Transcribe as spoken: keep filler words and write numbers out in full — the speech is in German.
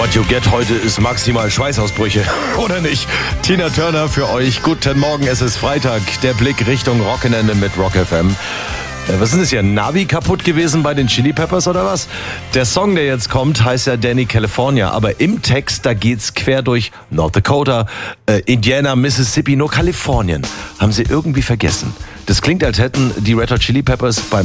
What you get heute ist maximal Schweißausbrüche, oder nicht? Tina Turner für euch. Guten Morgen, es ist Freitag. Der Blick Richtung Wochenende mit Rock F M. Was ist denn das hier? Navi kaputt gewesen bei den Chili Peppers oder was? Der Song, der jetzt kommt, heißt ja Danny California. Aber im Text, da geht's quer durch North Dakota, äh, Indiana, Mississippi, nur Kalifornien. Haben sie irgendwie vergessen. Das klingt, als hätten die Red Hot Chili Peppers beim